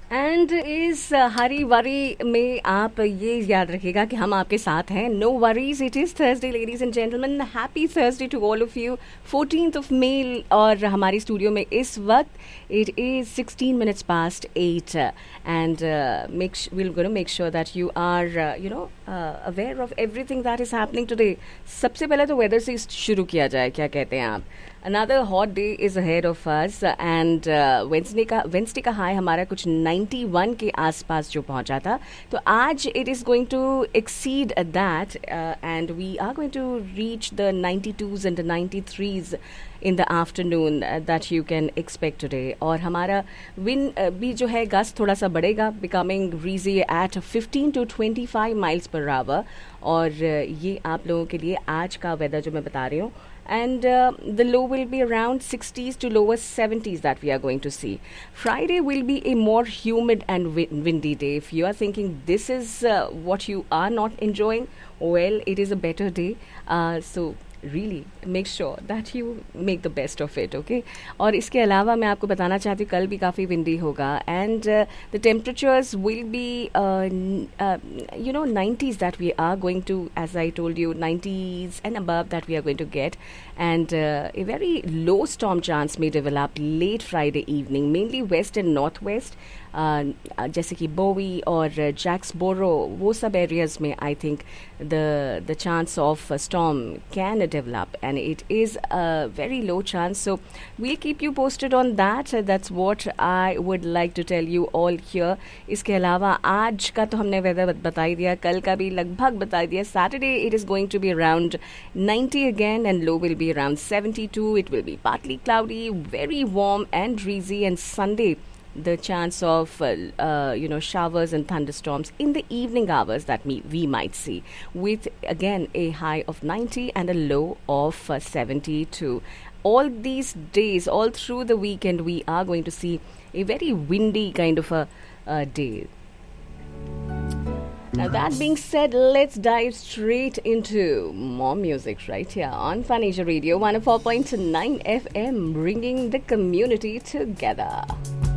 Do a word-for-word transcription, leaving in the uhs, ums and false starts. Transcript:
And इस हरी worry में आप ये याद रखिएगा कि हम आपके साथ हैं. No worries, it is Thursday ladies and gentleman. Happy Thursday two all of you. Fourteenth of May और हमारी स्टूडियो में इस वक्त it is sixteen minutes past eight and make will gonna make sure that you are you know aware of everything that is happening today. सबसे पहले तो weather से शुरू किया जाए. क्या कहते हैं आप? Another hot day is ahead of us and uh, Wednesday का Wednesday का हाई हमारा कुछ ninety-one के आसपास जो पहुंचा था. तो आज it is going to exceed that uh, and we are going to reach the ninety-twos and the ninety-threes in the afternoon uh, that you can expect today. और हमारा wind uh, भी जो है गस्ट थोड़ा सा बढ़ेगा, becoming breezy at fifteen to twenty-five miles per hour. और uh, ये आप लोगों के लिए आज का वेदर जो मैं बता रही हूँ. And uh, the low will be around sixties to lower seventies that we are going to see. Friday will be a more humid and win- windy day. If you are thinking this is uh, what you are not enjoying, well, it is a better day. Uh, so really make sure that you make the best of it, okay? और इसके अलावा मैं आपको बताना चाहती हूँ कल भी काफ़ी विंडी होगा and uh, the temperatures will be uh, uh, you know nineties that we are going to, as I told you, nineties and above that we are going to get. And uh, a very low storm chance may develop late Friday evening, mainly west and northwest. Uh, जैसे कि बोवी और जैक्सबोरो, वो सब areas में I think the the chance of storm can develop and it is a very low chance. So we'll keep you posted on that. That's what I would like to tell you all here. इसके अलावा आज का तो हमने weather बता ही दिया, कल का भी लगभग बता दिया. Saturday it is going to be around ninety again and low will be around seventy-two. It will be partly cloudy, very warm and breezy. And Sunday, the chance of uh, uh, you know showers and thunderstorms in the evening hours that we, we might see, with again a high of ninety and a low of uh, seventy-two. All these days, all through the weekend, we are going to see a very windy kind of a uh, day. Now that being said, let's dive straight into more music right here on Fun Asia Radio one oh four point nine F M, bringing the community together.